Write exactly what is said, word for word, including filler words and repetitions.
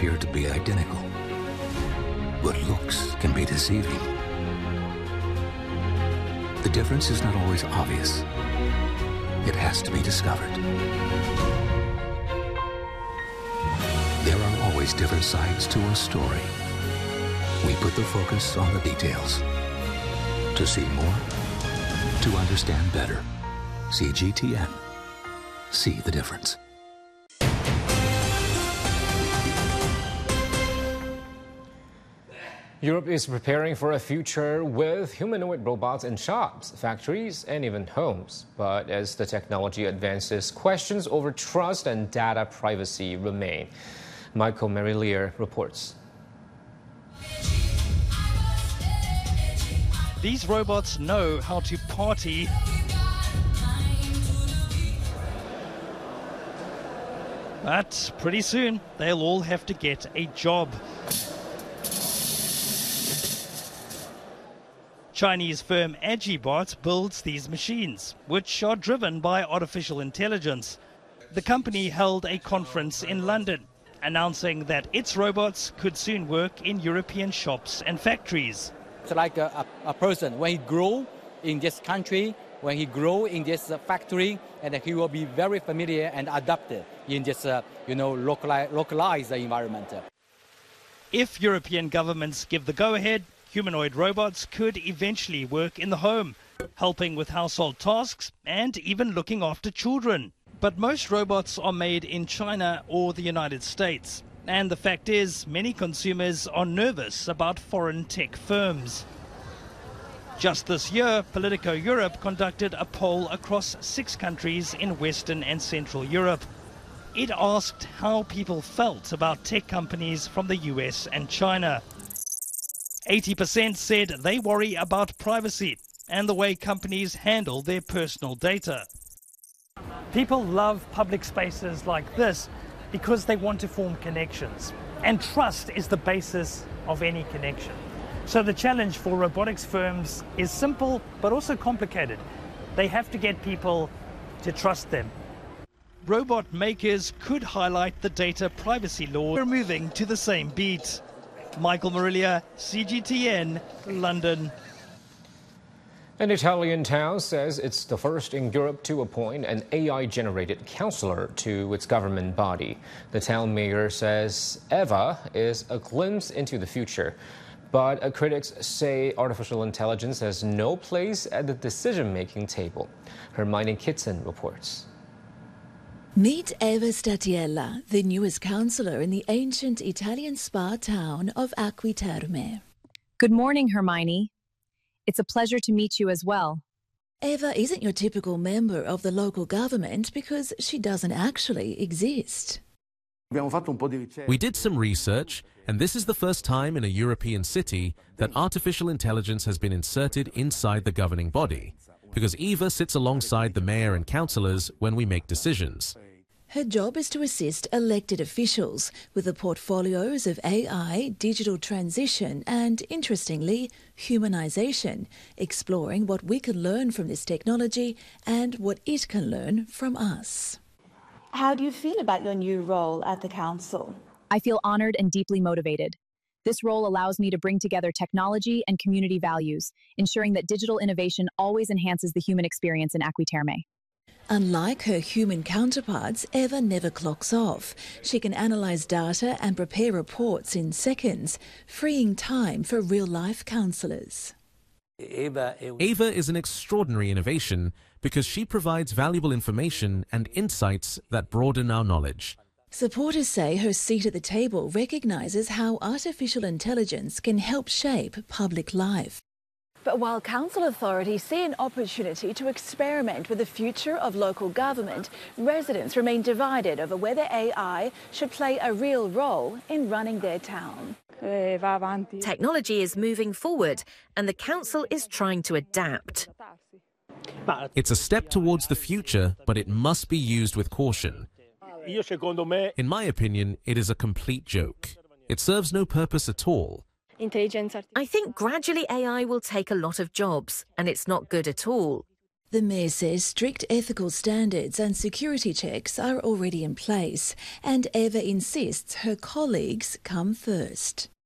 appear to be identical, but looks can be deceiving. The difference is not always obvious. It has to be discovered. There are always different sides to a story. We put the focus on the details. To see more, to understand better. C G T N. See the difference. Europe is preparing for a future with humanoid robots in shops, factories, and even homes. But as the technology advances, questions over trust and data privacy remain. Michael Merilier reports. These robots know how to party but pretty soon they'll all have to get a job. Chinese firm Agibot builds these machines, which are driven by artificial intelligence. The company held a conference in London, announcing that its robots could soon work in European shops and factories. It's like a, a, a person, when he grow in this country, when he grow in this uh, factory, and he will be very familiar and adapted in this, uh, you know, locali localized environment. If European governments give the go-ahead, humanoid robots could eventually work in the home, helping with household tasks and even looking after children. But most robots are made in China or the United States. And the fact is, many consumers are nervous about foreign tech firms. Just this year, Politico Europe conducted a poll across six countries in Western and Central Europe. It asked how people felt about tech companies from the U S and China. eighty percent said they worry about privacy and the way companies handle their personal data. People love public spaces like this because they want to form connections. And trust is the basis of any connection. So the challenge for robotics firms is simple but also complicated. They have to get people to trust them. Robot makers could highlight the data privacy law. We're moving to the same beat. Michael Merilier, C G T N, London. An Italian town says it's the first in Europe to appoint an A I-generated counselor to its government body. The town mayor says Eva is a glimpse into the future. But uh, critics say artificial intelligence has no place at the decision-making table. Hermione Kitson reports. Meet Eva Statiella, the newest councillor in the ancient Italian spa town of Acqui Terme. Good morning, Hermione. It's a pleasure to meet you as well. Eva isn't your typical member of the local government because she doesn't actually exist. We did some research, and this is the first time in a European city that artificial intelligence has been inserted inside the governing body, because Eva sits alongside the mayor and councillors when we make decisions. Her job is to assist elected officials with the portfolios of A I, digital transition and, interestingly, humanisation, exploring what we can learn from this technology and what it can learn from us. How do you feel about your new role at the council? I feel honoured and deeply motivated. This role allows me to bring together technology and community values, ensuring that digital innovation always enhances the human experience in Acqui Terme. Unlike her human counterparts, Eva never clocks off. She can analyse data and prepare reports in seconds, freeing time for real-life counsellors. Eva is an extraordinary innovation because she provides valuable information and insights that broaden our knowledge. Supporters say her seat at the table recognises how artificial intelligence can help shape public life. But while council authorities see an opportunity to experiment with the future of local government, residents remain divided over whether A I should play a real role in running their town. Technology is moving forward and the council is trying to adapt. It's a step towards the future, but it must be used with caution. In my opinion, it is a complete joke. It serves no purpose at all. I think gradually A I will take a lot of jobs, and it's not good at all. The mayor says strict ethical standards and security checks are already in place, and Eva insists her colleagues come first.